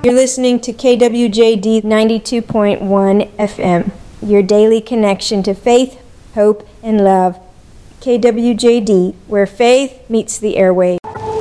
You're listening to KWJD 92.1 FM, your daily connection to faith, hope, and love. KWJD, where faith meets the airwaves.